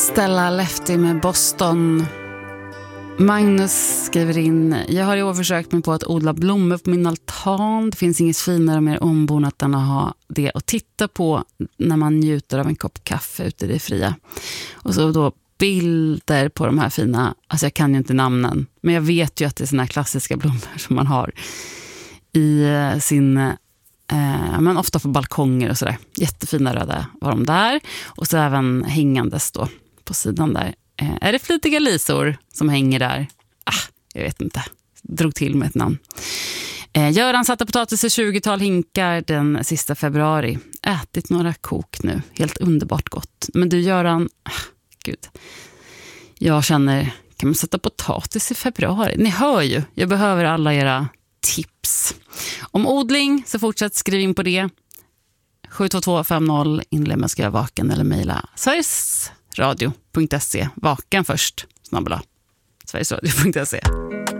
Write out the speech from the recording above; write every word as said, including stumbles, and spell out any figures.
Stella Lefty med Boston. Magnus skriver in: jag har i år försökt mig på att odla blommor på min altan. Det finns inget finare och mer ombonat än att ha det att titta på när man njuter av en kopp kaffe ute i det fria. Och så då bilder på de här fina, alltså jag kan ju inte namnen, men jag vet ju att det är såna här klassiska blommor som man har i sin, eh, men ofta på balkonger och sådär. Jättefina röda var de där. Och så även hängandes då på sidan där. Eh, är det flitiga lisor som hänger där? Ah, jag vet inte. Drog till med ett namn. Eh, Göran satte potatis i tjugotal hinkar den sista februari. Ätit några kok nu. Helt underbart gott. Men du Göran, ah, gud. Jag känner, kan man sätta potatis i februari? Ni hör ju, jag behöver alla era tips. Om odling så fortsätt skriv in på det. sju två två fem noll inlämna ska jag vaken eller mejla sverigesradio punkt se. Vaken först, snabbla. sverigesradio punkt se.